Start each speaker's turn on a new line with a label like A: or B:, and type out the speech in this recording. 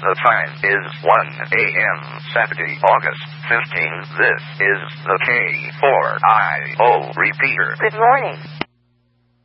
A: The time is 1 a.m. Saturday, August 15. This is the K4IO repeater.
B: Good morning.